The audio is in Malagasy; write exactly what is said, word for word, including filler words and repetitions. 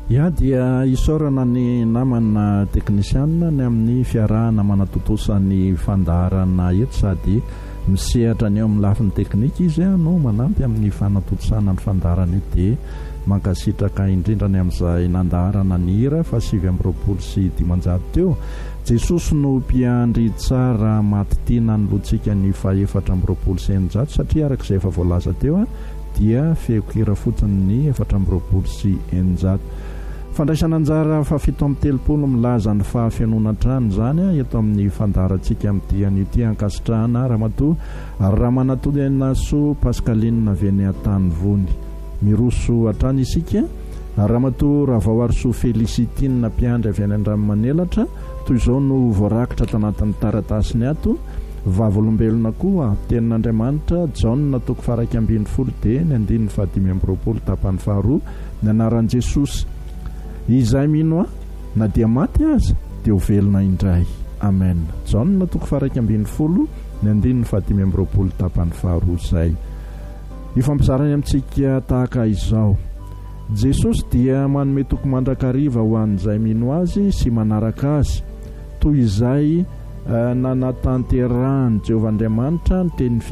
ia dia isaorana ny namana teknisianina ny amin'ny fiarahana manatotosany fandaharana eto sady misehatra ny eo amin'ny lafin'ny teknika izy no manampy amin'ny fanatotosana ny fandaharana io dia mankasitraka indrindra ny amin'izay nandaharana ny hira fa sivy amby roapolo sy dimanjato teo. Jesosy no mpiandry tsara matitiana ny lotsika ny faefatra amby roapolo sy eninjato satria arak'izay efa voalaza teo a dia feoko hira fotsiny ny efatra amby roapolo sy eninjato. Fandraisana anjara fa fito amby telopolo milaza ny fahafenona-trano zany a eto amin'ny fandaharantsika amin'ity an'ity ankasitrahana Ramatoa Ramanatolanaso Pascaline Veniatany Vony miroso atrany isika. Ramatoa Ravavaroso Felicitine mpiandry avy any Andriamanelatra toy izao no voarakitra tanatin'ny taratasiny ato. Vavolombelona koa tenin'Andriamanitra John toko faraky ambin'ny folo dia ny andininy fahadimy amby roapolo tapany faharoa ny anaran'i Jesosy. Izay mino a na dia maty aza dia ho velona indray. Amen. John toko faraky ambin'ny folo ny andininy fahadimy amby roapolo tapany faharoa zay. Ifampizarany amintsika tahaka izao. Jesosy dia manome toko mandrakariva ho an'izay mino azy sy manaraka azy toy izay uh, nanatanterahany Jehovah Andriamanitra ny teny